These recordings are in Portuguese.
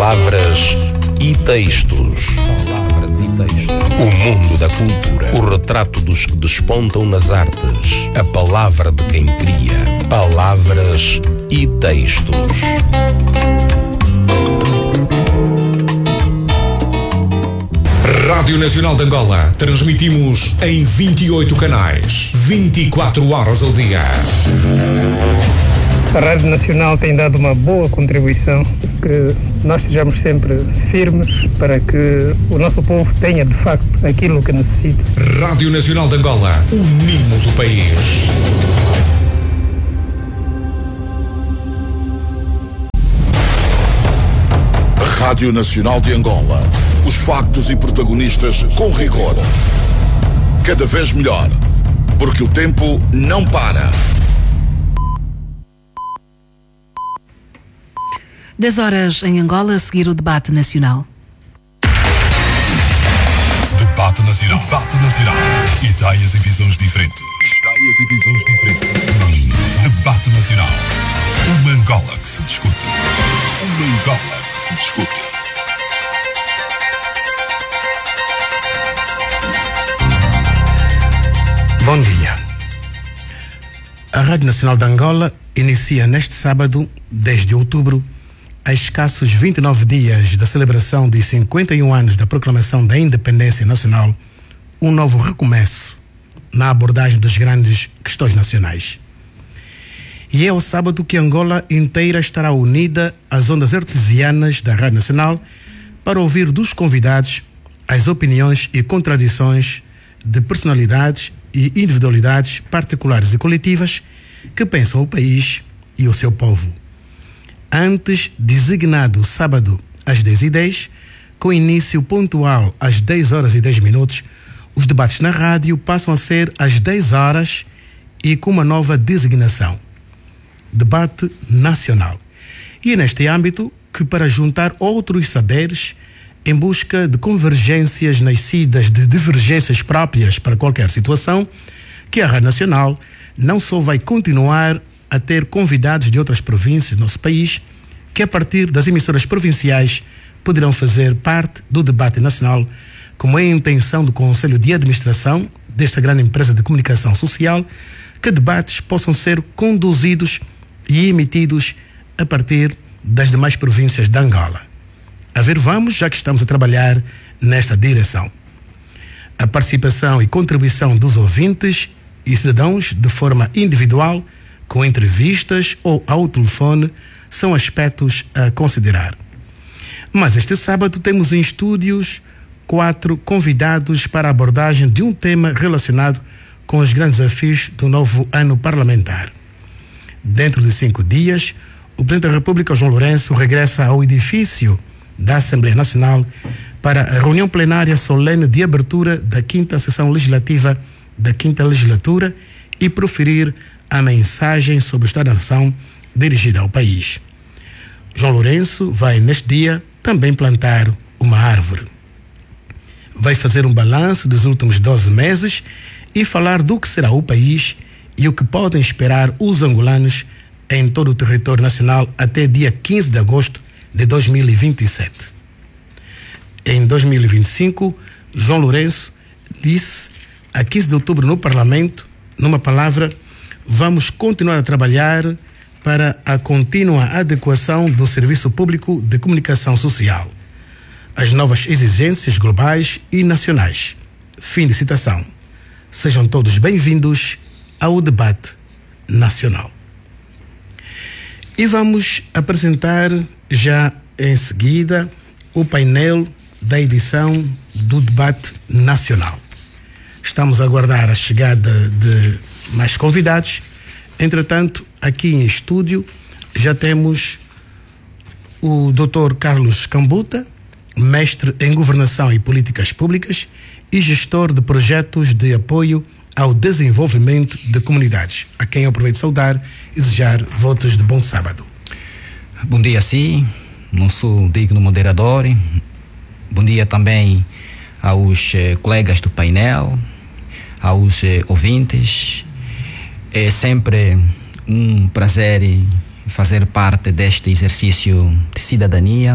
Palavras e textos. O mundo da cultura. O retrato dos que despontam nas artes. A palavra de quem cria. Palavras e textos. Rádio Nacional de Angola. Transmitimos em 28 canais, 24 horas ao dia. A Rádio Nacional tem dado uma boa contribuição, que nós estejamos sempre firmes para que o nosso povo tenha de facto aquilo que necessita. Rádio Nacional de Angola. Unimos o país. Rádio Nacional de Angola. Os factos e protagonistas com rigor. Cada vez melhor, porque o tempo não para. 10 horas em Angola, a seguir o debate nacional. Debate nacional. Debate nacional. Ideias e visões diferentes. Ideias e visões diferentes. Debate nacional. Uma Angola que se discute. Uma Angola que se discute. Bom dia. A Rádio Nacional de Angola inicia neste sábado, 10 de outubro, a escassos 29 dias da celebração dos 51 anos da proclamação da independência nacional, um novo recomeço na abordagem das grandes questões nacionais. E é ao sábado que Angola inteira estará unida às ondas artesianas da Rádio Nacional para ouvir dos convidados as opiniões e contradições de personalidades e individualidades particulares e coletivas que pensam o país e o seu povo. Antes designado sábado às 10h10, com início pontual às 10 horas e 10 minutos, os debates na rádio passam a ser às 10 horas e com uma nova designação: Debate Nacional. E é neste âmbito que, para juntar outros saberes, em busca de convergências nascidas de divergências próprias para qualquer situação, que a Rádio Nacional não só vai continuar a ter convidados de outras províncias do nosso país, que a partir das emissoras provinciais poderão fazer parte do debate nacional, como é a intenção do Conselho de Administração desta grande empresa de comunicação social, que debates possam ser conduzidos e emitidos a partir das demais províncias de Angola. A ver, vamos, já que estamos a trabalhar nesta direção. A participação e contribuição dos ouvintes e cidadãos de forma individual, com entrevistas ou ao telefone, são aspectos a considerar. Mas este sábado temos em estúdios 4 convidados para a abordagem de um tema relacionado com os grandes desafios do novo ano parlamentar. Dentro de 5 dias, o Presidente da República, João Lourenço, regressa ao edifício da Assembleia Nacional para a reunião plenária solene de abertura da 5ª sessão legislativa da 5ª legislatura e proferir a mensagem sobre o Estado da Nação dirigida ao país. João Lourenço vai, neste dia, também plantar uma árvore. Vai fazer um balanço dos últimos 12 meses e falar do que será o país e o que podem esperar os angolanos em todo o território nacional até dia 15 de agosto de 2027. Em 2025, João Lourenço disse a 15 de outubro no Parlamento, numa palavra: vamos continuar a trabalhar para a contínua adequação do Serviço Público de Comunicação Social às novas exigências globais e nacionais. Fim de citação. Sejam todos bem-vindos ao debate nacional. E vamos apresentar já em seguida o painel da edição do debate nacional. Estamos a aguardar a chegada de mais convidados. Entretanto, aqui em estúdio já temos o Dr. Carlos Cambuta, mestre em Governação e Políticas Públicas e gestor de projetos de apoio ao desenvolvimento de comunidades, a quem eu aproveito de saudar e desejar votos de bom sábado. Bom dia a si, nosso digno moderador. Bom dia também aos colegas do painel, aos ouvintes. É sempre um prazer fazer parte deste exercício de cidadania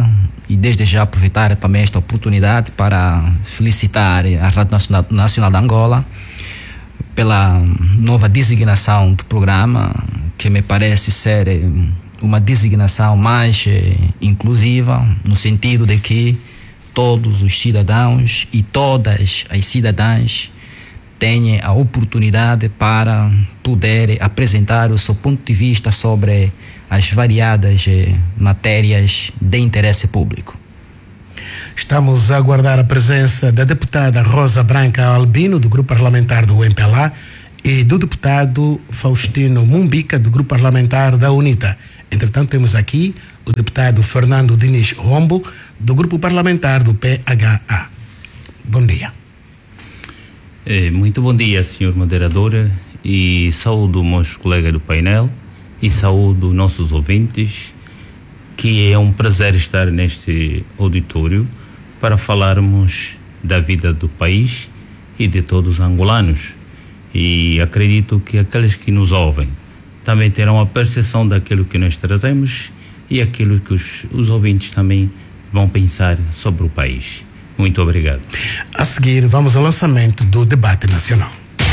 e desde já aproveitar também esta oportunidade para felicitar a Rádio Nacional de Angola pela nova designação do programa, que me parece ser uma designação mais inclusiva, no sentido de que todos os cidadãos e todas as cidadãs tenham a oportunidade para poder apresentar o seu ponto de vista sobre as variadas matérias de interesse público. Estamos a aguardar a presença da deputada Rosa Branca Albino, do grupo parlamentar do MPLA, e do deputado Faustino Mumbica, do grupo parlamentar da UNITA. Entretanto, temos aqui o deputado Fernando Diniz Rombo, do grupo parlamentar do PHA. Bom dia. Muito bom dia, senhor moderador, e saúdo meus colegas do painel e saúdo nossos ouvintes, que é um prazer estar neste auditório para falarmos da vida do país e de todos os angolanos. E acredito que aqueles que nos ouvem também terão a percepção daquilo que nós trazemos e aquilo que os ouvintes também vão pensar sobre o país. Muito obrigado. A seguir, vamos ao lançamento do debate nacional.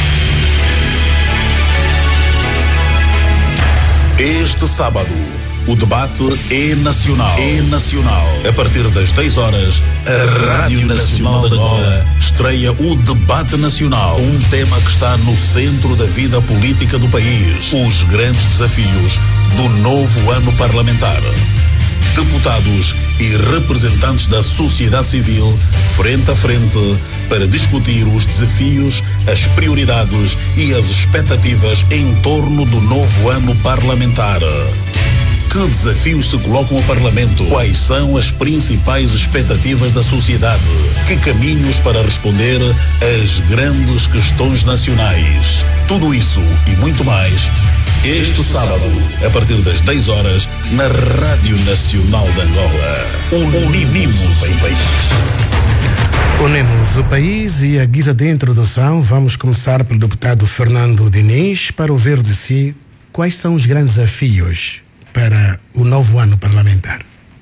Este sábado, o debate é nacional. A partir das 10 horas, a Rádio Nacional de Angola estreia o debate nacional, um tema que está no centro da vida política do país. Os grandes desafios do novo ano parlamentar. Deputados e representantes da sociedade civil frente a frente para discutir os desafios, as prioridades e as expectativas em torno do novo ano parlamentar. Que desafios se colocam ao Parlamento? Quais são as principais expectativas da sociedade? Que caminhos para responder às grandes questões nacionais? Tudo isso e muito mais este sábado, a partir das 10 horas, na Rádio Nacional de Angola. Unimos o país. Unimos o país, e a guisa de introdução, vamos começar pelo deputado Fernando Diniz para ouvir de si quais são os grandes desafios para o novo ano parlamentar.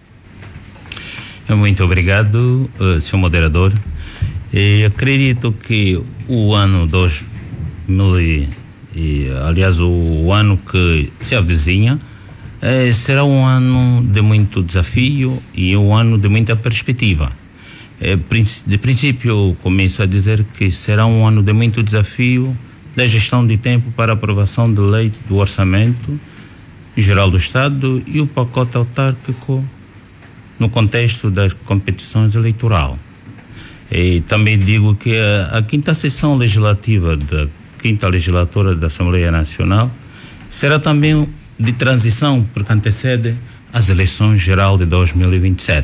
Muito obrigado, senhor moderador. Acredito que o ano 2000 aliás, o ano que se avizinha será um ano de muito desafio e um ano de muita perspectiva. De princípio, começo a dizer que será um ano de muito desafio da gestão de tempo para a aprovação de lei do Orçamento Geral do Estado e o pacote autárquico no contexto das competições eleitorais. E também digo que a quinta sessão legislativa da quinta legislatura da Assembleia Nacional será também de transição, porque antecede as eleições geral de 2027.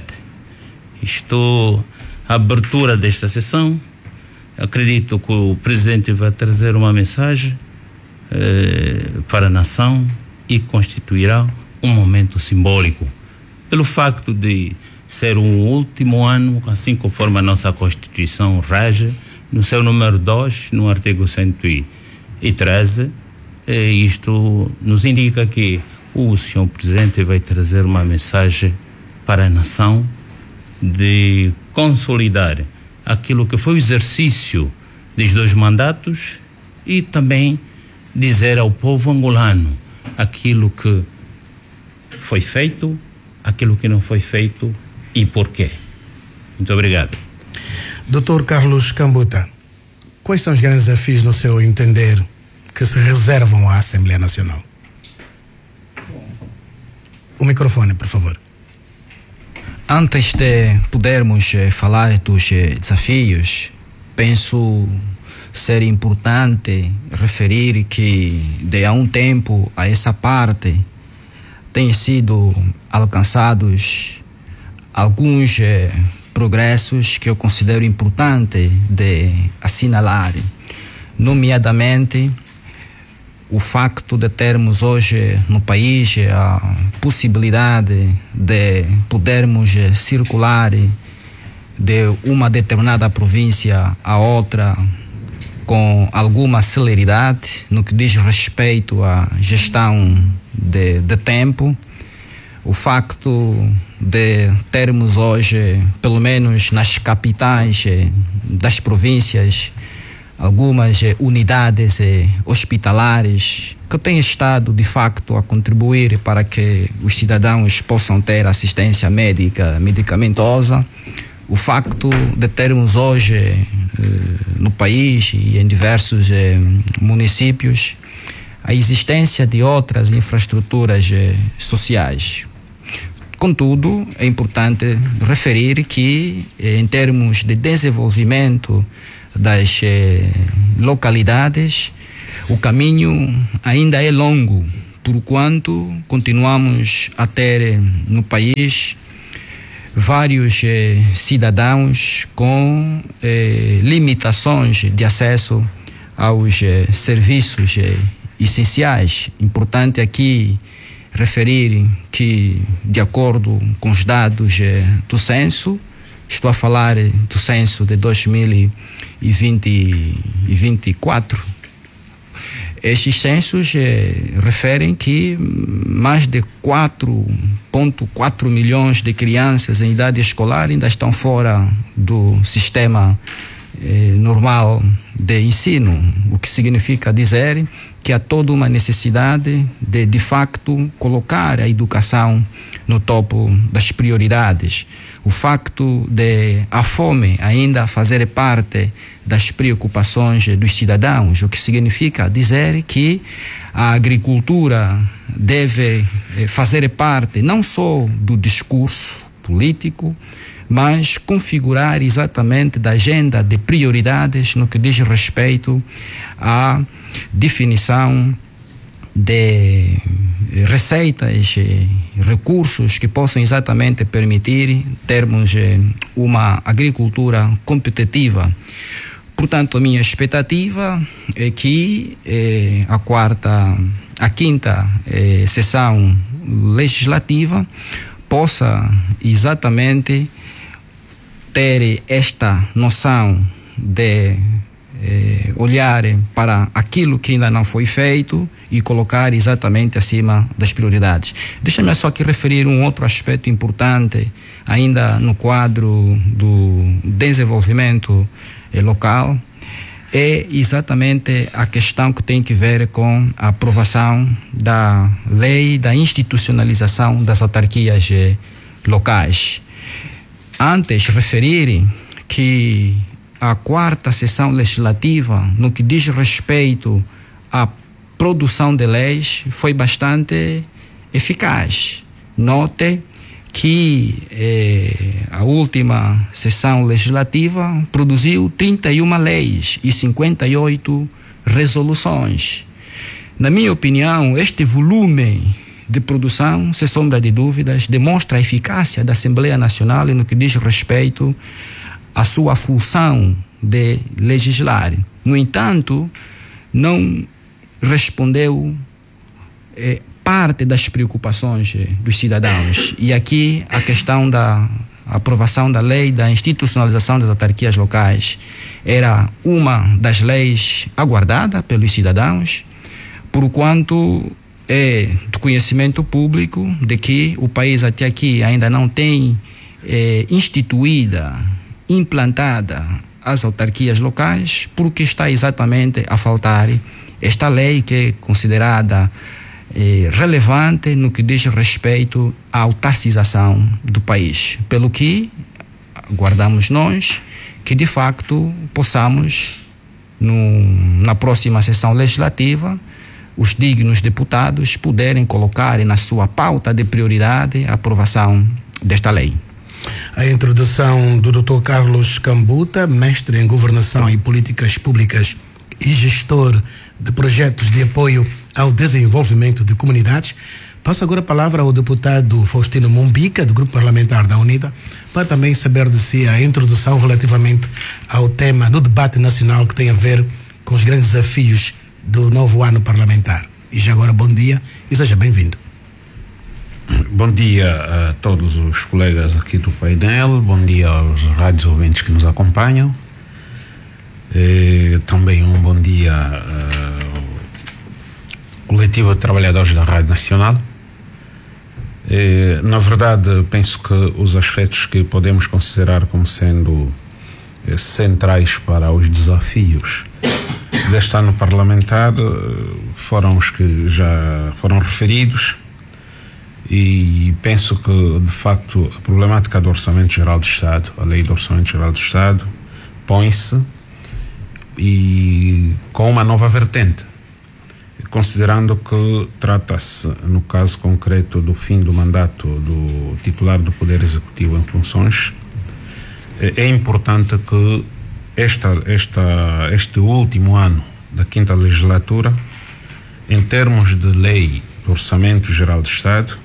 A abertura desta sessão, acredito que o presidente vai trazer uma mensagem para a nação e constituirá um momento simbólico, pelo facto de ser um último ano, assim conforme a nossa Constituição rege, no seu número 2, no artigo 113, isto nos indica que o senhor presidente vai trazer uma mensagem para a nação de consolidar aquilo que foi o exercício dos 2 mandatos e também dizer ao povo angolano aquilo que foi feito, aquilo que não foi feito e porquê. Muito obrigado. Dr. Carlos Cambuta, quais são os grandes desafios, no seu entender, que se reservam à Assembleia Nacional? O microfone, por favor. Antes de podermos falar dos desafios, penso ser importante referir que de há um tempo a essa parte têm sido alcançados alguns progressos que eu considero importante de assinalar, nomeadamente o facto de termos hoje no país a possibilidade de podermos circular de uma determinada província a outra com alguma celeridade no que diz respeito à gestão de tempo. O facto de termos hoje, pelo menos nas capitais das províncias, algumas unidades hospitalares que têm estado, de facto, a contribuir para que os cidadãos possam ter assistência médica medicamentosa. O facto de termos hoje no país e em diversos municípios a existência de outras infraestruturas sociais. Contudo, é importante referir que, em termos de desenvolvimento das localidades, o caminho ainda é longo, porquanto continuamos a ter no país vários cidadãos com limitações de acesso aos serviços essenciais. Importante aqui referir que, de acordo com os dados do censo, estou a falar do censo de 2024, estes censos referem que mais de 4,4 milhões de crianças em idade escolar ainda estão fora do sistema normal de ensino, o que significa dizer que há toda uma necessidade de facto, colocar a educação no topo das prioridades. O facto de a fome ainda fazer parte das preocupações dos cidadãos, o que significa dizer que a agricultura deve fazer parte não só do discurso político, mas configurar exatamente da agenda de prioridades no que diz respeito à definição de receitas, recursos que possam exatamente permitir termos uma agricultura competitiva. Portanto, a minha expectativa é que a quinta sessão legislativa possa exatamente ter esta noção de olhar para aquilo que ainda não foi feito e colocar exatamente acima das prioridades. Deixa-me só aqui referir um outro aspecto importante, ainda no quadro do desenvolvimento local, é exatamente a questão que tem que ver com a aprovação da lei da institucionalização das autarquias locais. Antes, referir que a quarta sessão legislativa, no que diz respeito à produção de leis, foi bastante eficaz. Note que a última sessão legislativa produziu 31 leis e 58 resoluções. Na minha opinião, este volume de produção, sem sombra de dúvidas, demonstra a eficácia da Assembleia Nacional no que diz respeito à sua função de legislar. No entanto, não respondeu parte das preocupações dos cidadãos. E aqui a questão da aprovação da lei da institucionalização das autarquias locais era uma das leis aguardada pelos cidadãos, porquanto é do conhecimento público de que o país até aqui ainda não tem instituída, implantada as autarquias locais, porque está exatamente a faltar esta lei que é considerada relevante no que diz respeito à autarcização do país. Pelo que aguardamos nós que de facto possamos, na próxima sessão legislativa, os dignos deputados poderem colocar na sua pauta de prioridade a aprovação desta lei. A introdução do Dr. Carlos Cambuta, mestre em Governação e Políticas Públicas e gestor de projetos de apoio ao desenvolvimento de comunidades. Passo agora a palavra ao deputado Faustino Mombica, do Grupo Parlamentar da UNITA, para também saber de si a introdução relativamente ao tema do debate nacional que tem a ver com os grandes desafios do novo ano parlamentar. E já agora, bom dia e seja bem-vindo. Bom dia a todos os colegas aqui do painel, bom dia aos rádios ouvintes que nos acompanham. Também um bom dia ao coletivo de trabalhadores da Rádio Nacional. Na verdade, penso que os aspectos que podemos considerar como sendo centrais para os desafios deste ano parlamentar foram os que já foram referidos, e penso que, de facto, a problemática do Orçamento Geral do Estado, a Lei do Orçamento Geral do Estado, põe-se e com uma nova vertente, considerando que trata-se, no caso concreto, do fim do mandato do titular do Poder Executivo em funções. É importante que este último ano da quinta legislatura, em termos de lei do Orçamento Geral do Estado,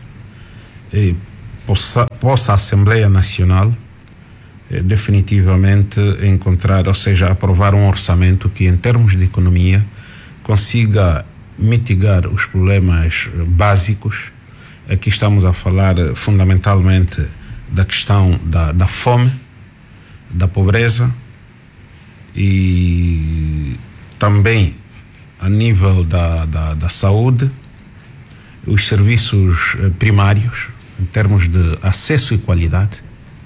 possa a Assembleia Nacional definitivamente encontrar, ou seja, aprovar um orçamento que, em termos de economia, consiga mitigar os problemas básicos. Aqui estamos a falar fundamentalmente da questão da fome, da pobreza, e também a nível da saúde, os serviços primários, em termos de acesso e qualidade,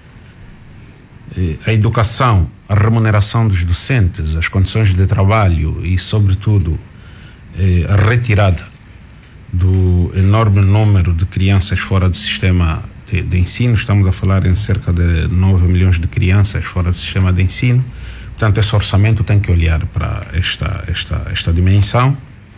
a educação, a remuneração dos docentes, as condições de trabalho e, sobretudo, a retirada do enorme número de crianças fora do sistema de ensino. Estamos a falar em cerca de 9 milhões de crianças fora do sistema de ensino. Portanto, esse orçamento tem que olhar para esta dimensão.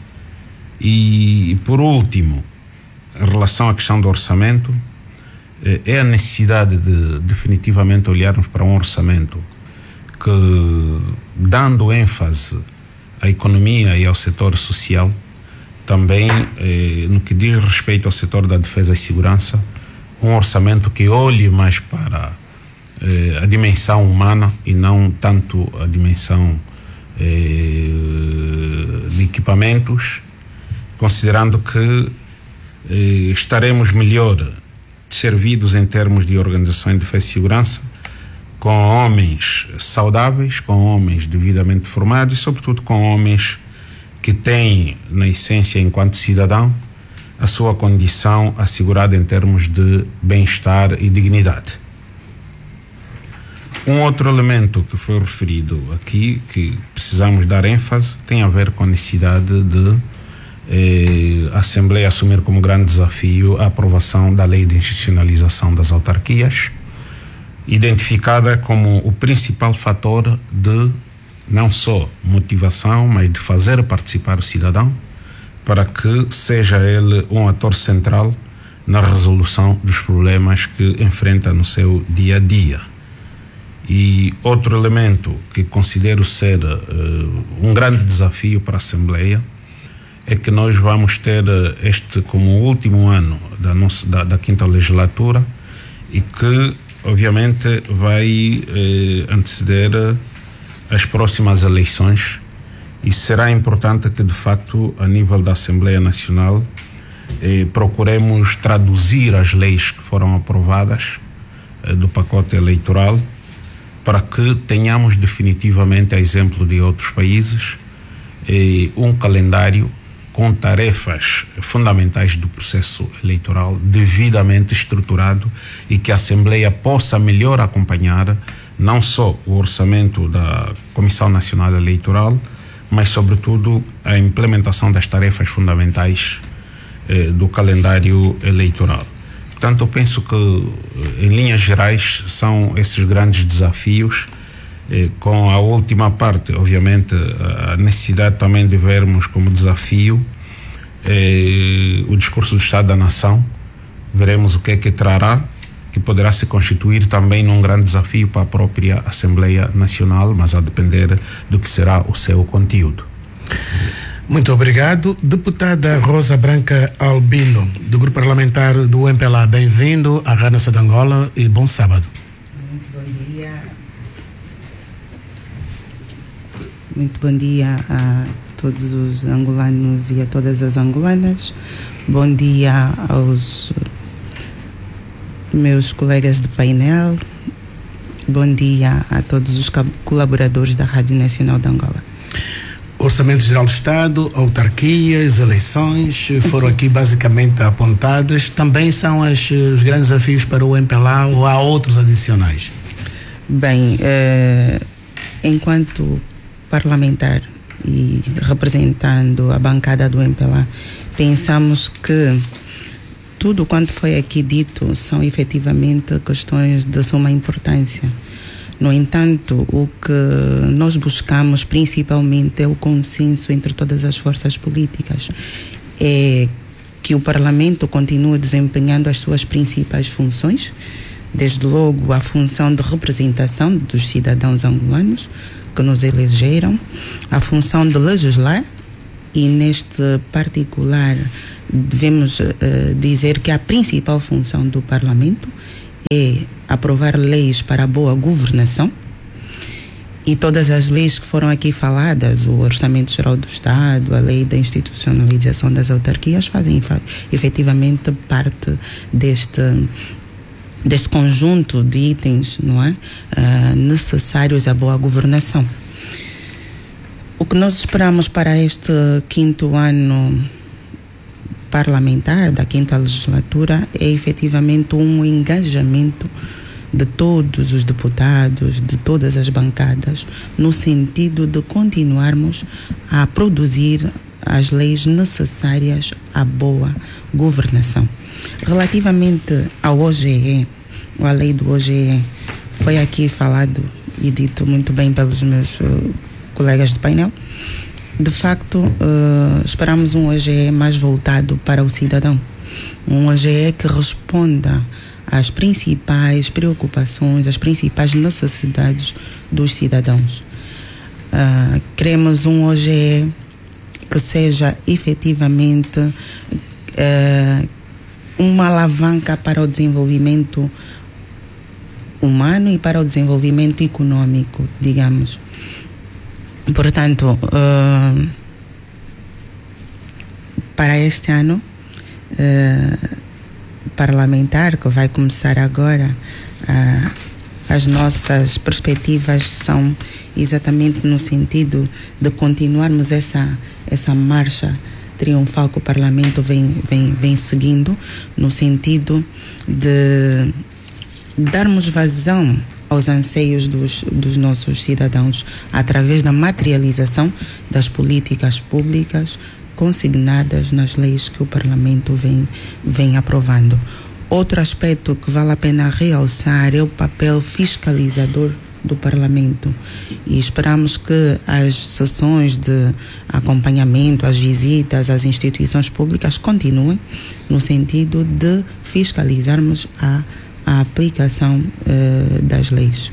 E, por último, em relação à questão do orçamento, é a necessidade de definitivamente olharmos para um orçamento que, dando ênfase à economia e ao setor social, também no que diz respeito ao setor da defesa e segurança, um orçamento que olhe mais para a dimensão humana e não tanto a dimensão de equipamentos, considerando que estaremos melhor servidos em termos de organização de defesa e segurança, com homens saudáveis, com homens devidamente formados e, sobretudo, com homens que têm, na essência, enquanto cidadão, a sua condição assegurada em termos de bem-estar e dignidade. Um outro elemento que foi referido aqui, que precisamos dar ênfase, tem a ver com a necessidade de a Assembleia assumir como grande desafio a aprovação da Lei de Institucionalização das Autarquias, identificada como o principal fator de não só motivação, mas de fazer participar o cidadão, para que seja ele um ator central na resolução dos problemas que enfrenta no seu dia a dia. E outro elemento que considero ser um grande desafio para a Assembleia é que nós vamos ter este como o último ano da quinta legislatura, e que obviamente vai anteceder as próximas eleições, e será importante que, de facto, a nível da Assembleia Nacional, procuremos traduzir as leis que foram aprovadas do pacote eleitoral, para que tenhamos definitivamente, a exemplo de outros países, um calendário com tarefas fundamentais do processo eleitoral devidamente estruturado, e que a Assembleia possa melhor acompanhar não só o orçamento da Comissão Nacional Eleitoral, mas, sobretudo, a implementação das tarefas fundamentais do calendário eleitoral. Portanto, eu penso que, em linhas gerais, são esses grandes desafios, com a última parte, obviamente, a necessidade também de vermos como desafio o discurso do Estado da Nação. Veremos o que é que trará, que poderá se constituir também num grande desafio para a própria Assembleia Nacional, mas a depender do que será o seu conteúdo. Muito obrigado. Deputada Rosa Branca Albino, do Grupo Parlamentar do MPLA, bem-vindo à Rádio Nacional de Angola e bom sábado. Muito bom dia. Muito bom dia a todos os angolanos e a todas as angolanas. Bom dia aos meus colegas de painel. Bom dia a todos os colaboradores da Rádio Nacional de Angola. Orçamento Geral do Estado, autarquias, eleições foram aqui basicamente apontadas. Também são os grandes desafios para o MPLA ou há outros adicionais? Bem, enquanto parlamentar e representando a bancada do MPLA, pensamos que tudo quanto foi aqui dito são efetivamente questões de suma importância. No entanto, o que nós buscamos principalmente é o consenso entre todas as forças políticas. É que o Parlamento continue desempenhando as suas principais funções, desde logo a função de representação dos cidadãos angolanos que nos elegeram, a função de legislar, e neste particular devemos dizer que a principal função do Parlamento é aprovar leis para a boa governação, e todas as leis que foram aqui faladas, o Orçamento Geral do Estado, a lei da institucionalização das autarquias, fazem efetivamente parte deste conjunto de itens, não é? Necessários à boa governação. O que nós esperamos para este 5º ano parlamentar da 5ª legislatura é efetivamente um engajamento de todos os deputados, de todas as bancadas, no sentido de continuarmos a produzir as leis necessárias à boa governação. Relativamente ao OGE, a lei do OGE, foi aqui falado e dito muito bem pelos meus colegas de painel. De facto, esperamos um OGE mais voltado para o cidadão. Um OGE que responda às principais preocupações, às principais necessidades dos cidadãos. Queremos um OGE que seja efetivamente uma alavanca para o desenvolvimento humano e para o desenvolvimento econômico, digamos. Portanto, para este ano parlamentar, que vai começar agora, as nossas perspectivas são exatamente no sentido de continuarmos essa marcha triunfal que o Parlamento vem seguindo, no sentido de darmos vazão aos anseios dos nossos cidadãos através da materialização das políticas públicas consignadas nas leis que o Parlamento vem aprovando. Outro aspecto que vale a pena realçar é o papel fiscalizador do Parlamento, e esperamos que as sessões de acompanhamento, as visitas às instituições públicas continuem no sentido de fiscalizarmos a aplicação das leis.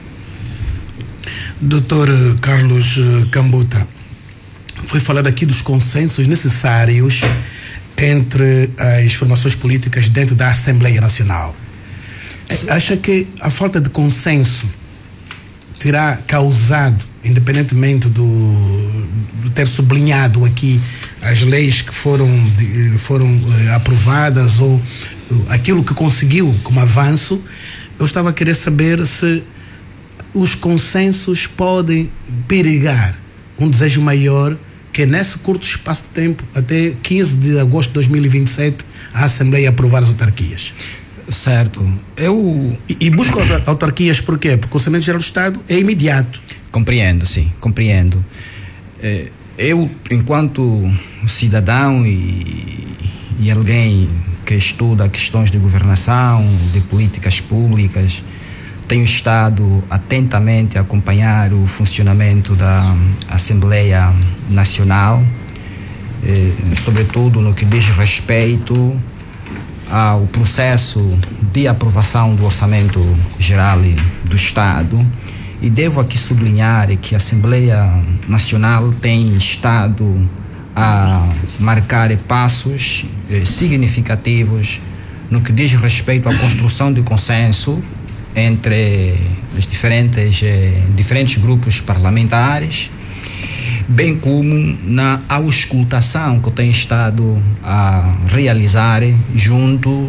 Dr. Carlos Cambuta, foi falado aqui dos consensos necessários entre as formações políticas dentro da Assembleia Nacional. Acha que a falta de consenso terá causado, independentemente do ter sublinhado aqui as leis que foram aprovadas ou aquilo que conseguiu como avanço, eu estava a querer saber se os consensos podem perigar um desejo maior, que é nesse curto espaço de tempo, até 15 de agosto de 2027, a Assembleia aprovar as autarquias. Certo. E busco as autarquias por quê? Porque o Orçamento Geral do Estado é imediato. Compreendo, sim, compreendo. Eu, enquanto cidadão e alguém que estuda questões de governação, de políticas públicas, tenho estado atentamente a acompanhar o funcionamento da Assembleia Nacional, sobretudo no que diz respeito ao processo de aprovação do Orçamento Geral do Estado, e devo aqui sublinhar que a Assembleia Nacional tem estado a marcar passos significativos no que diz respeito à construção de consenso entre os diferentes grupos parlamentares, bem como na auscultação que tem estado a realizar junto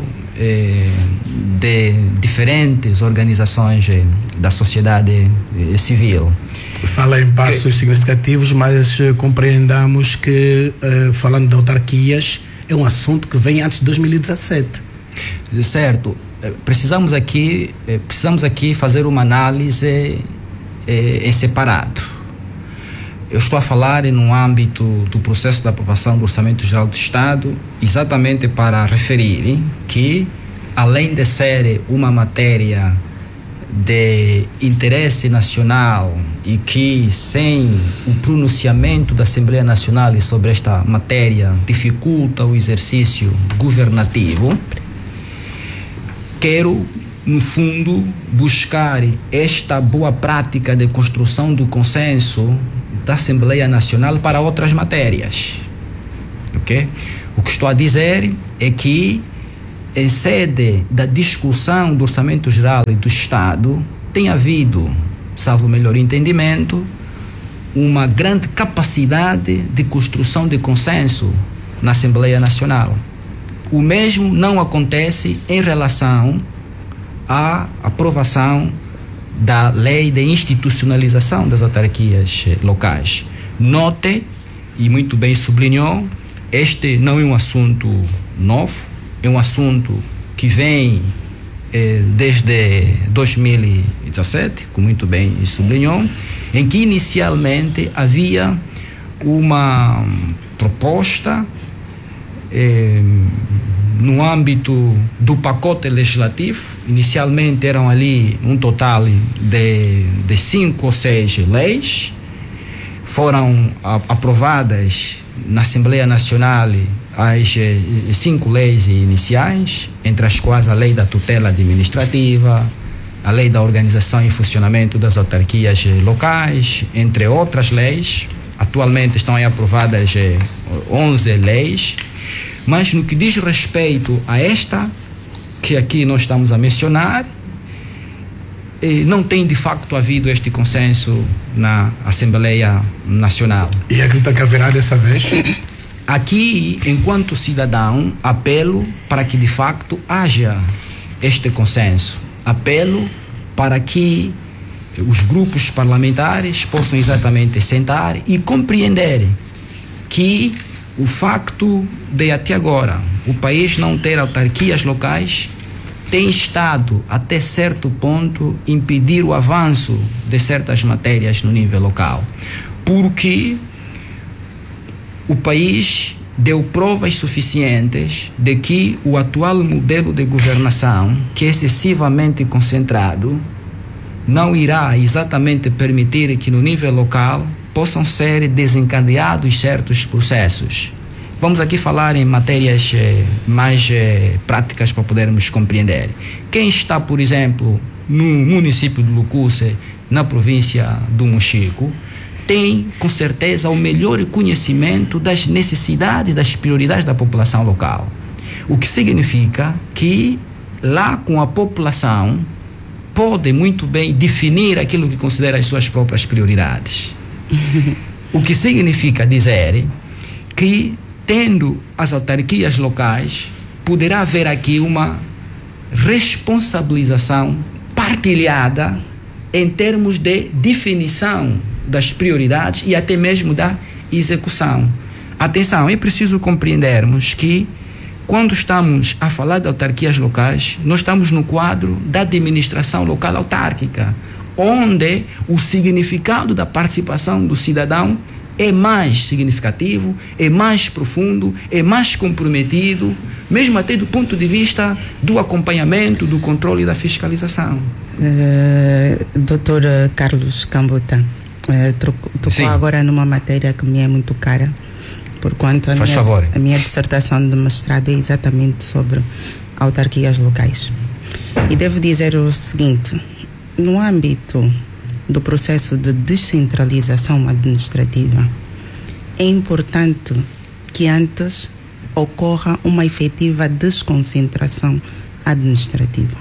de diferentes organizações da sociedade civil. Fala em passos significativos, mas compreendamos que, falando de autarquias, é um assunto que vem antes de 2017. Certo. Precisamos aqui fazer uma análise em separado. Eu estou a falar no âmbito do processo de aprovação do Orçamento Geral do Estado, exatamente para referir que, além de ser uma matéria de interesse nacional e que, sem o pronunciamento da Assembleia Nacional sobre esta matéria, dificulta o exercício governativo, quero, no fundo, buscar esta boa prática de construção do consenso da Assembleia Nacional para outras matérias. Ok? O que estou a dizer é que, em sede da discussão do Orçamento Geral e do Estado, tem havido, salvo o melhor entendimento, uma grande capacidade de construção de consenso na Assembleia Nacional. O mesmo não acontece em relação à aprovação da lei de institucionalização das autarquias locais. Note, e muito bem sublinhou, este não é um assunto novo, é um assunto que vem desde 2017, como muito bem sublinhou, em que inicialmente havia uma proposta no âmbito do pacote legislativo. Inicialmente eram ali um total de 5 ou 6 leis, foram aprovadas na Assembleia Nacional as 5 leis iniciais, entre as quais a lei da tutela administrativa, a lei da organização e funcionamento das autarquias locais, entre outras leis. Atualmente estão aí aprovadas 11 leis, mas no que diz respeito a esta, que aqui nós estamos a mencionar, não tem de facto havido este consenso na Assembleia Nacional. E acredita que haverá dessa vez? Aqui, enquanto cidadão, apelo para que de facto haja este consenso. Apelo para que os grupos parlamentares possam exatamente sentar e compreender que o facto de até agora o país não ter autarquias locais tem estado até certo ponto impedir o avanço de certas matérias no nível local, porque o país deu provas suficientes de que o atual modelo de governação, que é excessivamente concentrado, não irá exatamente permitir que no nível local possam ser desencadeados certos processos. Vamos aqui falar em matérias mais práticas para podermos compreender. Quem está, por exemplo, no município de Lucuse, na província do Mochico, tem com certeza o melhor conhecimento das necessidades, das prioridades da população local. O que significa que lá com a população pode muito bem definir aquilo que considera as suas próprias prioridades. O que significa dizer que, tendo as autarquias locais, poderá haver aqui uma responsabilização partilhada em termos de definição das prioridades e até mesmo da execução. Atenção, é preciso compreendermos que, quando estamos a falar de autarquias locais, nós estamos no quadro da administração local autárquica, onde o significado da participação do cidadão é mais significativo, é mais profundo, é mais comprometido, mesmo até do ponto de vista do acompanhamento, do controle e da fiscalização. Doutor Carlos Cambuta, tocou agora numa matéria que me é muito cara, porquanto a minha dissertação de mestrado é exatamente sobre autarquias locais. E devo dizer o seguinte: no âmbito do processo de descentralização administrativa, é importante que antes ocorra uma efetiva desconcentração administrativa.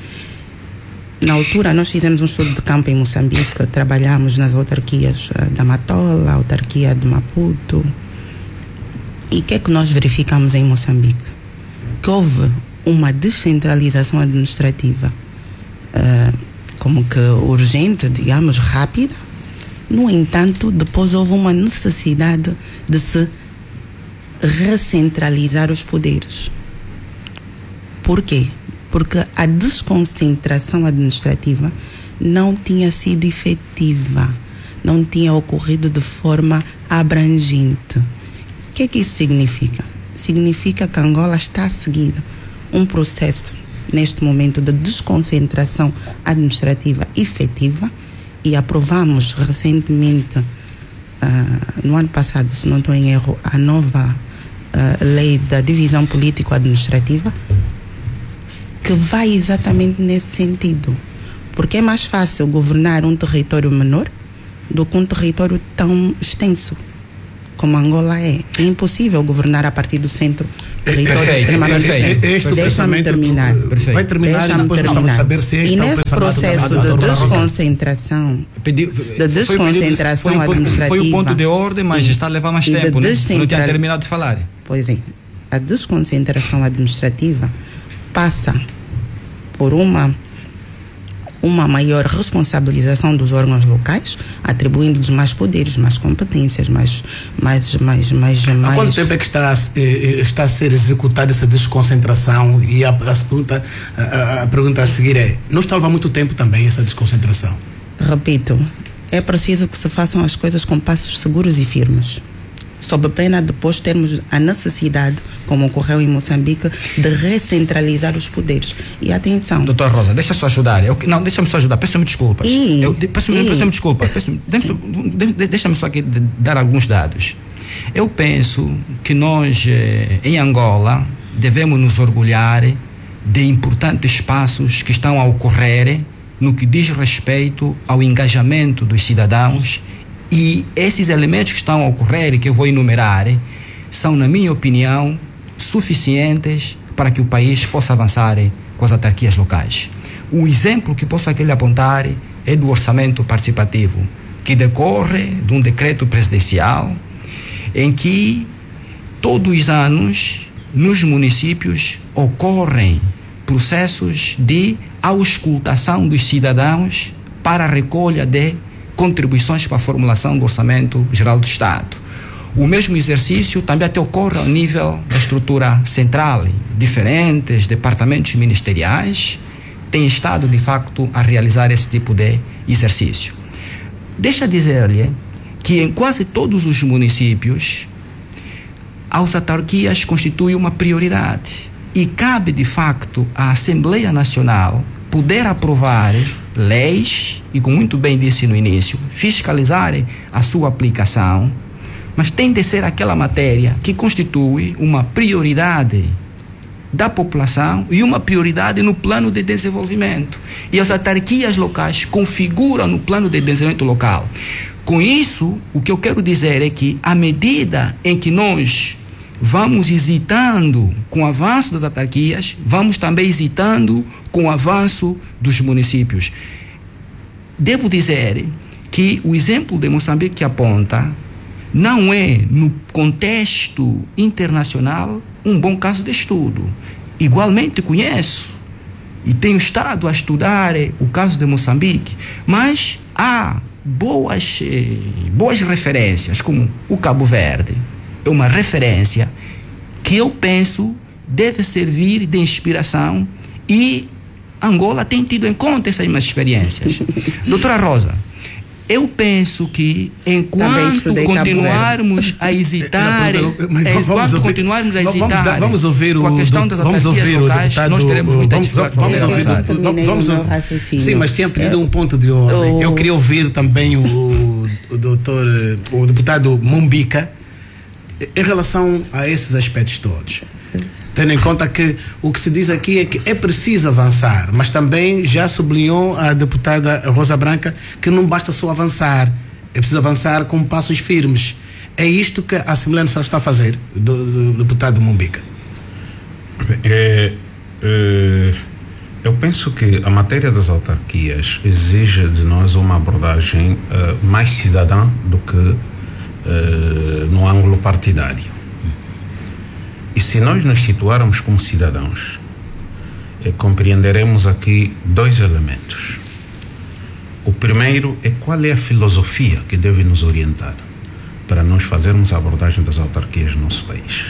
Na altura, nós fizemos um estudo de campo em Moçambique, trabalhamos nas autarquias da Matola, autarquia de Maputo. E o que é que nós verificamos em Moçambique? Que houve uma descentralização administrativa como que urgente, digamos, rápida, No entanto, depois houve uma necessidade de se recentralizar os poderes. Por quê? Porque a desconcentração administrativa não tinha sido efetiva, não tinha ocorrido de forma abrangente. O que é que isso significa? Significa que Angola está a seguir um processo, neste momento, de desconcentração administrativa efetiva, e aprovamos recentemente, no ano passado, se não estou em erro, a nova lei da divisão político-administrativa, que vai exatamente nesse sentido. Porque é mais fácil governar um território menor do que um território tão extenso como Angola é. É impossível governar a partir do centro. Território extremamente extenso. Deixa-me terminar. Vai terminar e depois vamos saber se este e nesse processo de desconcentração administrativa... Foi o ponto de ordem, mas está a levar mais tempo, né? Não tinha terminado de falar. Pois é. A desconcentração administrativa passa por uma maior responsabilização dos órgãos locais, atribuindo-lhes mais poderes, mais competências, mais... Há quanto tempo é que está a ser executada essa desconcentração? E a pergunta a seguir é, não está a levar muito tempo também essa desconcentração? Repito, é preciso que se façam as coisas com passos seguros e firmes, sob pena de depois termos a necessidade, como ocorreu em Moçambique, de recentralizar os poderes. E atenção... Doutora Rosa, deixa só ajudar. Deixa-me só ajudar. Peço-me desculpas. Peço-me desculpas. Deixa-me só aqui dar alguns dados. Eu penso que nós, em Angola, devemos nos orgulhar de importantes passos que estão a ocorrer no que diz respeito ao engajamento dos cidadãos. E esses elementos que estão a ocorrer e que eu vou enumerar são, na minha opinião, suficientes para que o país possa avançar com as autarquias locais. O exemplo que posso aqui lhe apontar é do orçamento participativo, que decorre de um decreto presidencial em que todos os anos nos municípios ocorrem processos de auscultação dos cidadãos para a recolha de contribuições para a formulação do Orçamento Geral do Estado. O mesmo exercício também até ocorre ao nível da estrutura central. Diferentes departamentos ministeriais têm estado, de facto, a realizar esse tipo de exercício. Deixa dizer-lhe que em quase todos os municípios as autarquias constituem uma prioridade e cabe, de facto, à Assembleia Nacional poder aprovar leis, e como muito bem disse no início, fiscalizar a sua aplicação, mas tem de ser aquela matéria que constitui uma prioridade da população e uma prioridade no plano de desenvolvimento. E as autarquias locais configuram no plano de desenvolvimento local. Com isso, o que eu quero dizer é que, à medida em que nós vamos hesitando com o avanço das autarquias, vamos também hesitando com o avanço dos municípios. Devo dizer que o exemplo de Moçambique que aponta não é, no contexto internacional, um bom caso de estudo. Igualmente conheço e tenho estado a estudar o caso de Moçambique, mas há boas referências, como o Cabo Verde. É uma referência que eu penso deve servir de inspiração, e Angola tem tido em conta essas minhas experiências. Doutora Rosa, eu penso que enquanto continuarmos a hesitar, vamos ouvir com a questão das autarquias locais, nós teremos muita dificuldade. Sim, mas tinha pedido um ponto de ordem. Eu queria ouvir também o deputado Mumbica em relação a esses aspectos todos. Tendo em conta que o que se diz aqui é que é preciso avançar, mas também já sublinhou a deputada Rosa Branca que não basta só avançar, é preciso avançar com passos firmes. É isto que a Assembleia Nacional está a fazer, do deputado Mumbica? Eu penso que a matéria das autarquias exige de nós uma abordagem mais cidadã do que no ângulo partidário. E se nós nos situarmos como cidadãos, compreenderemos aqui dois elementos. O primeiro é qual é a filosofia que deve nos orientar para nós fazermos a abordagem das autarquias no nosso país.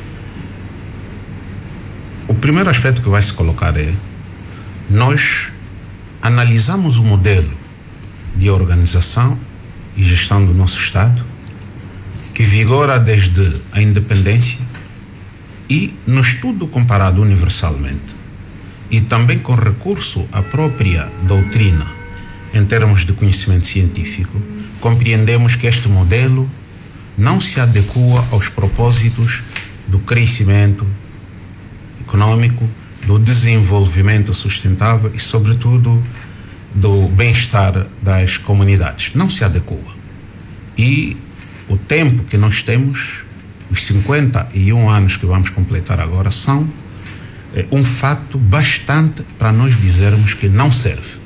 O primeiro aspecto que vai se colocar é: nós analisamos o modelo de organização e gestão do nosso Estado, que vigora desde a independência, e no estudo comparado universalmente, e também com recurso à própria doutrina em termos de conhecimento científico, compreendemos que este modelo não se adequa aos propósitos do crescimento econômico, do desenvolvimento sustentável e, sobretudo, do bem-estar das comunidades. Não se adequa. E o tempo que nós temos, os 51 anos que vamos completar agora, são um fato bastante para nós dizermos que não serve.